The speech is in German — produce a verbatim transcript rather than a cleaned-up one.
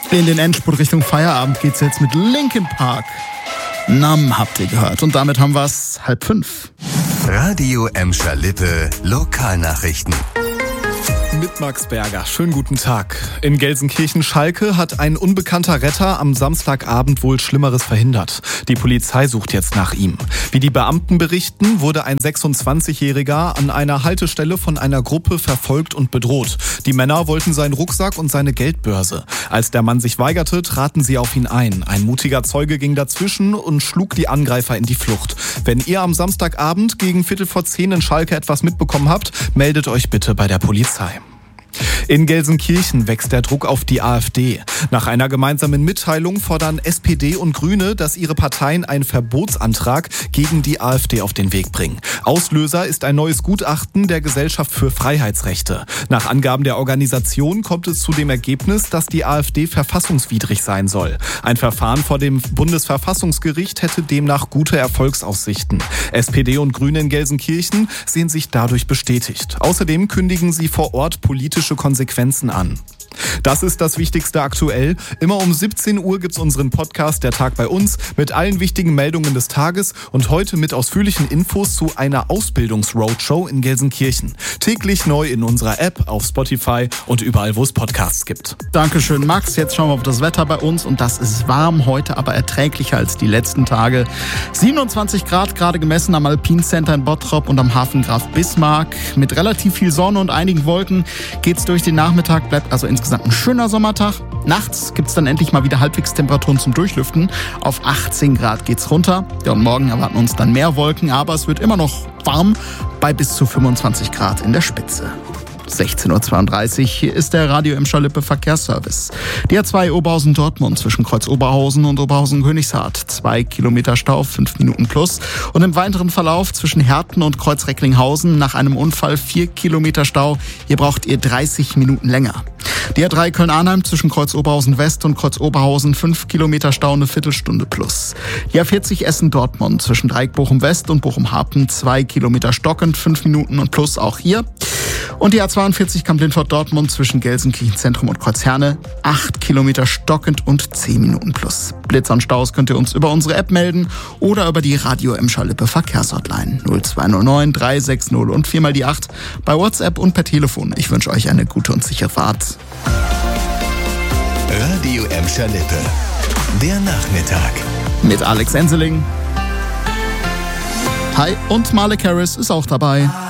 In den Endspurt Richtung Feierabend geht's jetzt mit Linkin Park. Nam habt ihr gehört. Und damit haben wir's halb fünf. Radio Emscher Lippe Lokalnachrichten. Mit Max Berger. Schönen guten Tag. In Gelsenkirchen-Schalke hat ein unbekannter Retter am Samstagabend wohl Schlimmeres verhindert. Die Polizei sucht jetzt nach ihm. Wie die Beamten berichten, wurde ein sechsundzwanzigjähriger an einer Haltestelle von einer Gruppe verfolgt und bedroht. Die Männer wollten seinen Rucksack und seine Geldbörse. Als der Mann sich weigerte, traten sie auf ihn ein. Ein mutiger Zeuge ging dazwischen und schlug die Angreifer in die Flucht. Wenn ihr am Samstagabend gegen Viertel vor zehn in Schalke etwas mitbekommen habt, meldet euch bitte bei der Polizei. In Gelsenkirchen wächst der Druck auf die AfD. Nach einer gemeinsamen Mitteilung fordern S P D und Grüne, dass ihre Parteien einen Verbotsantrag gegen die AfD auf den Weg bringen. Auslöser ist ein neues Gutachten der Gesellschaft für Freiheitsrechte. Nach Angaben der Organisation kommt es zu dem Ergebnis, dass die AfD verfassungswidrig sein soll. Ein Verfahren vor dem Bundesverfassungsgericht hätte demnach gute Erfolgsaussichten. S P D und Grüne in Gelsenkirchen sehen sich dadurch bestätigt. Außerdem kündigen sie vor Ort politische Konsequenzen an. Das ist das Wichtigste aktuell. Immer um siebzehn Uhr gibt's unseren Podcast Der Tag bei uns mit allen wichtigen Meldungen des Tages und heute mit ausführlichen Infos zu einer Ausbildungsroadshow in Gelsenkirchen. Täglich neu in unserer App, auf Spotify und überall, wo es Podcasts gibt. Dankeschön, Max. Jetzt schauen wir auf das Wetter bei uns und das ist warm heute, aber erträglicher als die letzten Tage. siebenundzwanzig Grad gerade gemessen am Alpine Center in Bottrop und am Hafen Graf Bismarck. Mit relativ viel Sonne und einigen Wolken geht's durch den Nachmittag, bleibt also insgesamt ein schöner Sommertag. Nachts gibt's dann endlich mal wieder halbwegs Temperaturen zum Durchlüften. Auf achtzehn Grad geht's runter. Ja, und morgen erwarten uns dann mehr Wolken, aber es wird immer noch warm bei bis zu fünfundzwanzig Grad in der Spitze. sechzehn Uhr zweiunddreißig, hier ist der Radio Emscher Lippe Verkehrsservice. Die A zwei Oberhausen-Dortmund zwischen Kreuz Oberhausen und Oberhausen-Königshardt. Zwei Kilometer Stau, fünf Minuten plus. Und im weiteren Verlauf zwischen Herten und Kreuz Recklinghausen nach einem Unfall vier Kilometer Stau. Hier braucht ihr dreißig Minuten länger. Die A drei Köln-Arnheim zwischen Kreuz Oberhausen West und Kreuz Oberhausen, fünf Kilometer Stau, eine Viertelstunde plus. Die A vierzig Essen-Dortmund zwischen Dreieck Bochum West und Bochum Harpen, zwei Kilometer stockend, fünf Minuten und plus auch hier. Und die A zweiundvierzig Kamp-Lindfort-Dortmund zwischen Gelsenkirchen Zentrum und Kreuzherne, acht Kilometer stockend und zehn Minuten plus. Blitzer und Staus könnt ihr uns über unsere App melden oder über die Radio Emscher Lippe Verkehrshotline null zwei null neun drei sechs null und viermal die acht bei WhatsApp und per Telefon. Ich wünsche euch eine gute und sichere Fahrt. Radio Emscher Lippe, der Nachmittag. Mit Alex Enseling. Hi, und Malek Harris ist auch dabei.